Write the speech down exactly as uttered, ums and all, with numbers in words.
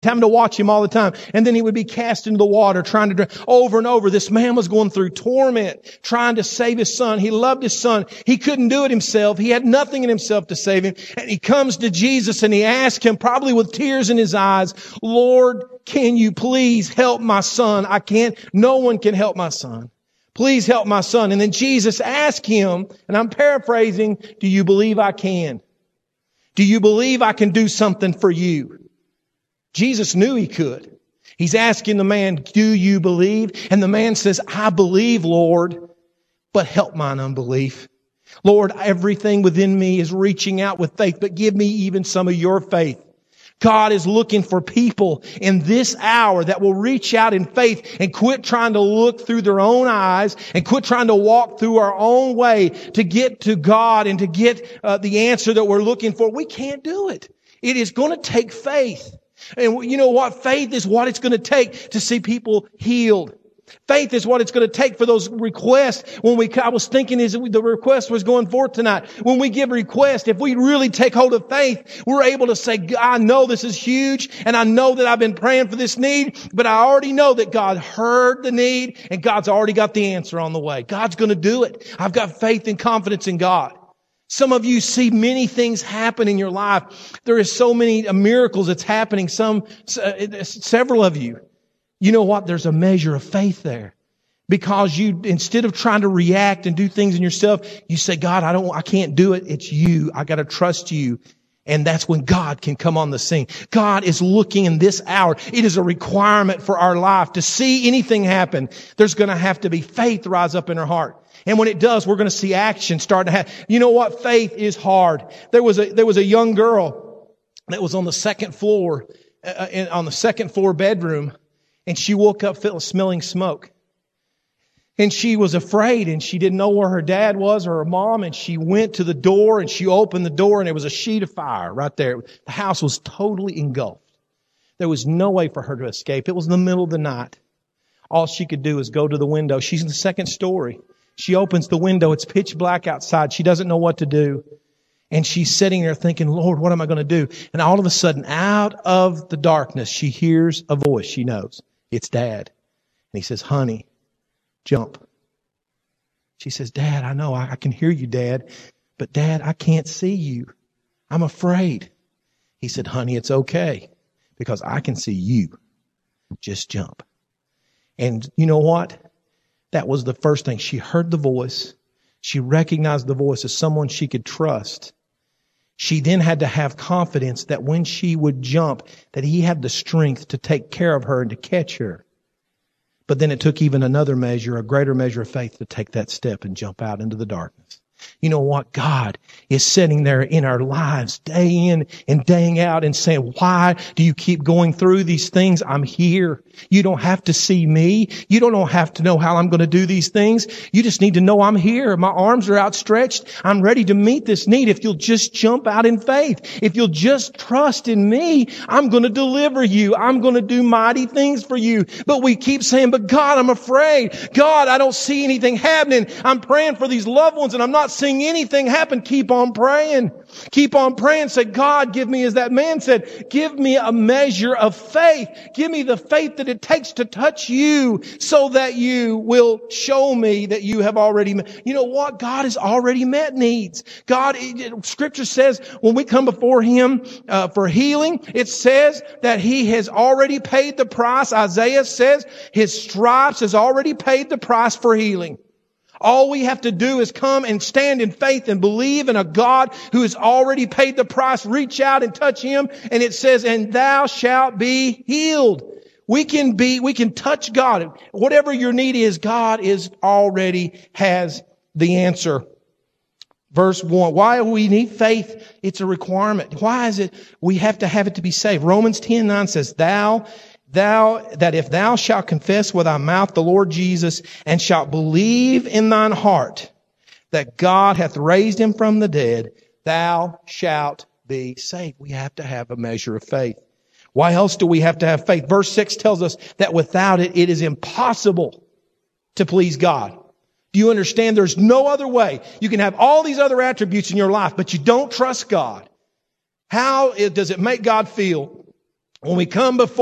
having to watch him all the time. And then he would be cast into the water, trying to drown. Over and over, this man was going through torment, trying to save his son. He loved his son. He couldn't do it himself. He had nothing in himself to save him. And he comes to Jesus and he asks him, probably with tears in his eyes, Lord, can you please help my son? I can't, no one can help my son. Please help my son. And then Jesus asked him, and I'm paraphrasing, do you believe I can? Do you believe I can do something for you? Jesus knew he could. He's asking the man, do you believe? And the man says, I believe, Lord, but help mine unbelief. Lord, everything within me is reaching out with faith, but give me even some of your faith. God is looking for people in this hour that will reach out in faith and quit trying to look through their own eyes and quit trying to walk through our own way to get to God and to get uh, the answer that we're looking for. We can't do it. It is going to take faith. And you know what? Faith is what it's going to take to see people healed. Faith is what it's going to take for those requests. When we, I was thinking as the request was going forth tonight, when we give requests, if we really take hold of faith, we're able to say, I know this is huge and I know that I've been praying for this need, but I already know that God heard the need and God's already got the answer on the way. God's going to do it. I've got faith and confidence in God. Some of you see many things happen in your life. There is so many miracles that's happening. Some, several of you. You know what? There's a measure of faith there. Because you, instead of trying to react and do things in yourself, you say, God, I don't, I can't do it. It's you. I got to trust you. And that's when God can come on the scene. God is looking in this hour. It is a requirement for our life. To see anything happen, there's going to have to be faith rise up in our heart. And when it does, we're going to see action start to happen. You know what? Faith is hard. There was a, there was a young girl that was on the second floor, uh, in, on the second floor bedroom, and she woke up feeling, smelling smoke. And she was afraid and she didn't know where her dad was or her mom. And she went to the door and she opened the door and there was a sheet of fire right there. The house was totally engulfed. There was no way for her to escape. It was in the middle of the night. All she could do is go to the window. She's in the second story. She opens the window. It's pitch black outside. She doesn't know what to do. And she's sitting there thinking, Lord, what am I going to do? And all of a sudden, out of the darkness, she hears a voice. She knows it's Dad. And he says, honey, jump. She says, Dad, I know, I, I can hear you, Dad. But Dad, I can't see you. I'm afraid. He said, honey, it's okay because I can see you. Just jump. And you know what? That was the first thing. She heard the voice. She recognized the voice as someone she could trust. She then had to have confidence that when she would jump, that he had the strength to take care of her and to catch her. But then it took even another measure, a greater measure of faith to take that step and jump out into the darkness. You know what? God is sitting there in our lives day in and day out and saying, why do you keep going through these things? I'm here. You don't have to see me. You don't have to know how I'm going to do these things. You just need to know I'm here. My arms are outstretched. I'm ready to meet this need. If you'll just jump out in faith, if you'll just trust in me, I'm going to deliver you. I'm going to do mighty things for you. But we keep saying, but God, I'm afraid. God, I don't see anything happening. I'm praying for these loved ones and I'm not seeing anything happen. Keep on praying. Keep on praying. Say, God, give me, as that man said, give me a measure of faith. Give me the faith that it takes to touch you so that you will show me that you have already met. You know what? God has already met needs. God, Scripture says when we come before Him uh, for healing, it says that He has already paid the price. Isaiah says His stripes has already paid the price for healing. All we have to do is come and stand in faith and believe in a God who has already paid the price. Reach out and touch Him. And it says, and thou shalt be healed. We can be, we can touch God. Whatever your need is, God is already has the answer. Verse one, why do we need faith? It's a requirement. Why is it we have to have it to be saved? Romans ten nine says, thou Thou, that if thou shalt confess with thy mouth the Lord Jesus, and shalt believe in thine heart that God hath raised Him from the dead, thou shalt be saved. We have to have a measure of faith. Why else do we have to have faith? Verse six tells us that without it, it is impossible to please God. Do you understand? There's no other way. You can have all these other attributes in your life, but you don't trust God. How does it make God feel When we come before